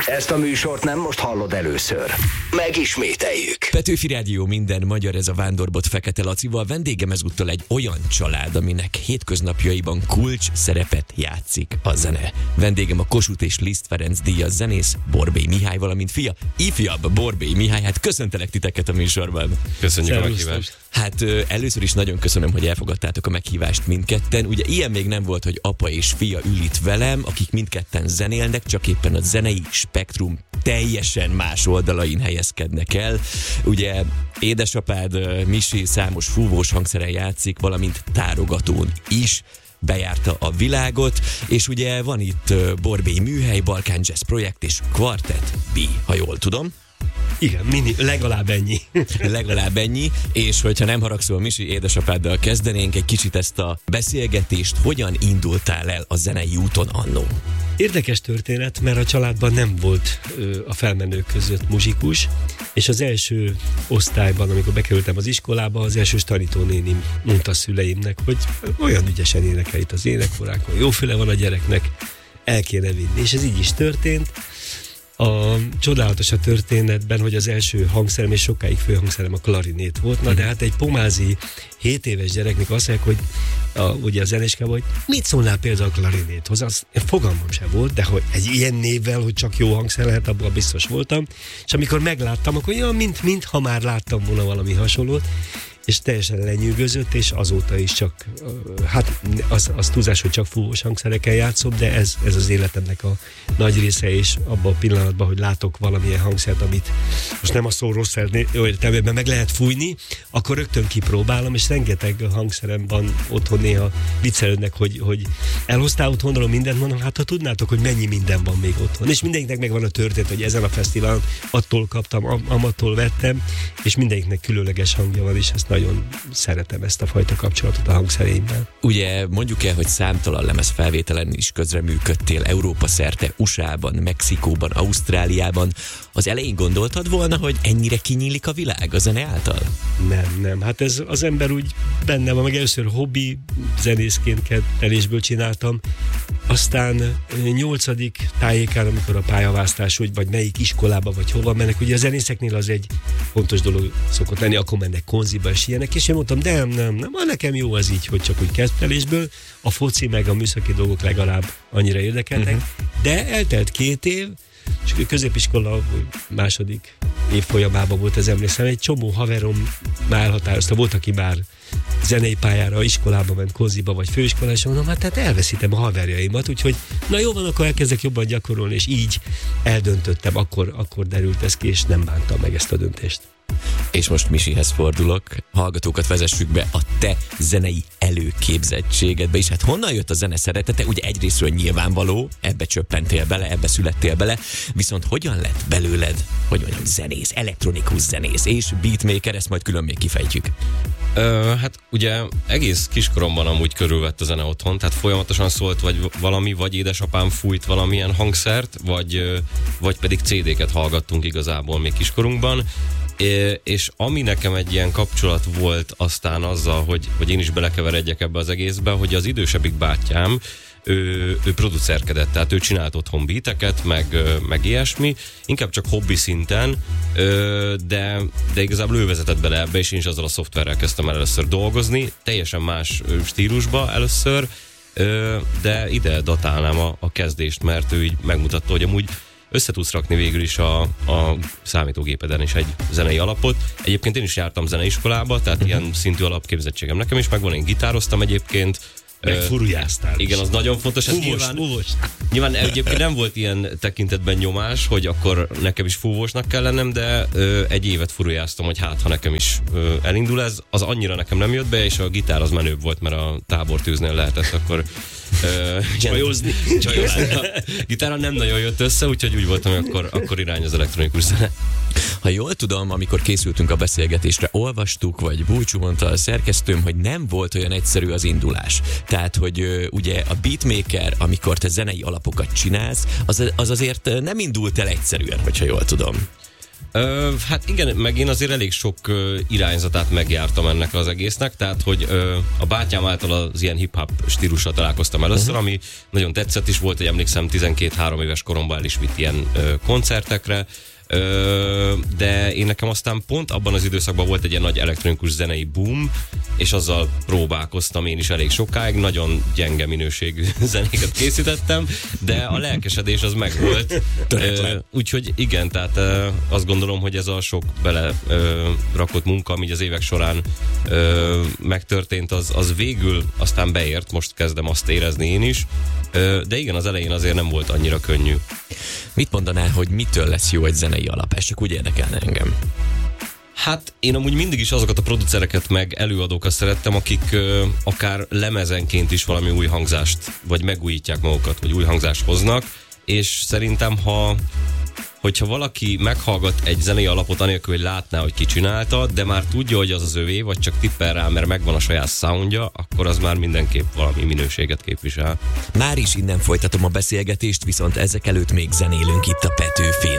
Ezt a műsort nem most hallod először. Megismételjük. Petőfi Rádió, minden magyar, ez a Vándorbot Fekete Lacival. Vendégem ezúttal egy olyan család, aminek hétköznapjaiban kulcs szerepet játszik a zene. Vendégem a Kossuth és Liszt Ferenc díjas zenész, Borbély Mihály, valamint fia, ifjabb Borbély Mihály. Hát köszöntelek titeket a műsorban. Köszönjük a meghívást. Hát először is nagyon köszönöm, hogy elfogadtátok a meghívást mindketten. Ugye ilyen még nem volt, hogy apa és fia ül itt velem, akik mindketten zenélnek, csak éppen a zenei spektrum teljesen más oldalain helyezkednek el. Ugye édesapád Misi számos fúvós hangszeren játszik, valamint tárogatón is bejárta a világot, és ugye van itt Borbély Műhely, Balkán Jazz Projekt és Quartet B, ha jól tudom. Igen, legalább ennyi. Legalább ennyi, és hogyha nem haragszol, Misi, édesapáddal kezdenénk egy kicsit ezt a beszélgetést. Hogyan indultál el a zenei úton annó? Érdekes történet, mert a családban nem volt a felmenők között muzsikus, és az első osztályban, amikor bekerültem az iskolába, az első tanítónénim mondta a szüleimnek, hogy olyan ügyesen énekel itt az énekórákon, jó füle van a gyereknek, el kéne vinni, és ez így is történt. Csodálatos a történetben, hogy az első hangszerem, és sokáig főhangszerem a klarinét volt, na de hát egy pomázi 7 éves gyereknek azt mondják, hogy ugye a zenéskában, hogy mit szólnál például a klarinéthoz, az fogalmam sem volt, de hogy egy ilyen névvel, hogy csak jó hangszer lehet, abban biztos voltam, és amikor megláttam, akkor mintha már láttam volna valami hasonlót, és teljesen lenyűgözött, és azóta is csak, hát az túlzás, hogy csak fúvós hangszerekkel játszom, de ez az életemnek a nagy része, és abban a pillanatban, hogy látok valamilyen hangszert, amit most nem a szó rossz értelmében meg lehet fújni, akkor rögtön kipróbálom, és rengeteg hangszerem van otthon, néha viccelődnek, hogy elhoztál otthonról mindent, mondom, hát ha tudnátok, hogy mennyi minden van még otthon. És mindenkinek megvan a történet, hogy ezen a fesztiválon attól kaptam, amattól vettem, és mindenkinek különleges hangja van, és ezt nagyon szeretem, ezt a fajta kapcsolatot a hangszereimmel. Ugye mondjuk el, hogy számtalan lemezfelvételen is közreműködtél Európa szerte, USA-ban, Mexikóban, Ausztráliában. Az elején gondoltad volna, hogy ennyire kinyílik a világ a zene által? Nem. Hát ez az ember úgy benne van, meg először hobbi zenészként kedvelésből csináltam, aztán 8. tájékán, amikor a pályaválasztás, vagy melyik iskolába, vagy hova mennek, ugye a zenészeknél az egy fontos dolog szokott lenni, akkor mennek konziba és ilyenek, és én mondtam, de nem, nekem jó az így, hogy csak úgy kezdvelésből, a foci meg a műszaki dolgok legalább annyira érdekeltek, de eltelt 2 év, és a középiskola második évfolyamában volt, ez emlékszem, egy csomó haverom már elhatározta, volt, aki már zenei pályára, iskolába ment, konziba vagy főiskolába, és mondom, hát tehát elveszítem a haverjaimat, úgyhogy na jó van, akkor elkezdek jobban gyakorolni, és így eldöntöttem, akkor derült ez ki, és nem bántam meg ezt a döntést. És most Misihez fordulok, hallgatókat vezessük be a te zenei előképzettségedbe is. Hát honnan jött a zene szeretete? Ugye egyrészről nyilvánvaló, ebbe csöppentél bele, ebbe születtél bele, viszont hogyan lett belőled, hogy mondjam, zenész, elektronikus zenész és beatmaker, ezt majd külön még kifejtjük. Hát ugye egész kiskoromban amúgy körülvett a zene otthon, tehát folyamatosan szólt vagy édesapám fújt valamilyen hangszert, vagy pedig CD-ket hallgattunk igazából még kiskorunkban. És ami nekem egy ilyen kapcsolat volt aztán azzal, hogy én is belekeveredjek ebbe az egészbe, hogy az idősebbik bátyám, ő producerkedett, tehát ő csinált otthon beateket, meg ilyesmi, inkább csak hobbi szinten, de igazából ő vezetett bele ebbe, és én is azzal a szoftverrel kezdtem el először dolgozni, teljesen más stílusba először, de ide datálnám a kezdést, mert ő így megmutatta, hogy amúgy össze tudsz rakni végül is a számítógépeden is egy zenei alapot. Egyébként én is jártam zeneiskolába, tehát ilyen szintű alapképzettségem nekem is megvan, én gitároztam egyébként. Meg furujáztál. Igen, az nagyon fontos. Nyilván egyébként nem volt ilyen tekintetben nyomás, hogy akkor nekem is fúvósnak kell lennem, de egy évet furujáztam, hogy hát, ha nekem is elindul ez, az annyira nekem nem jött be, és a gitár az menőbb volt, mert a tábortűznél lehetett akkor csajozni. Gitárral nem nagyon jött össze, úgyhogy úgy voltam, hogy akkor irány az elektronikus zene. Ha jól tudom, amikor készültünk a beszélgetésre, olvastuk, vagy Búcsú mondta a szerkesztőm, hogy nem volt olyan egyszerű az indulás. Tehát, hogy ugye a beatmaker, amikor te zenei alapokat csinálsz, az azért nem indult el egyszerűen, hogyha jól tudom. Hát igen, meg én azért elég sok irányzatát megjártam ennek az egésznek, tehát hogy a bátyám által az ilyen hip-hop stílusra találkoztam először, ami nagyon tetszett is volt, hogy emlékszem 12-3 éves koromban el is vitt ilyen koncertekre, de én nekem aztán pont abban az időszakban volt egy ilyen nagy elektronikus zenei boom, és azzal próbálkoztam én is elég sokáig, nagyon gyenge minőségű zenéket készítettem, de a lelkesedés az megvolt. Úgyhogy igen, tehát azt gondolom, hogy ez a sok bele rakott munka, ami az évek során megtörtént, az végül aztán beért, most kezdem azt érezni én is, de igen, az elején azért nem volt annyira könnyű. Mit mondanál, hogy mitől lesz jó egy zenei alap? Ez csak úgy érdekelne engem. Hát én amúgy mindig is azokat a producereket meg előadókat szerettem, akik akár lemezenként is valami új hangzást, vagy megújítják magukat, vagy új hangzást hoznak, és szerintem hogyha valaki meghallgat egy zenei alapot anélkül, hogy látná, hogy ki csinálta, de már tudja, hogy az az övé, vagy csak tippel rá, mert megvan a saját soundja, akkor az már mindenképp valami minőséget képvisel. Már is innen folytatom a beszélgetést, viszont ezek előtt még zenélünk itt a Petőfin.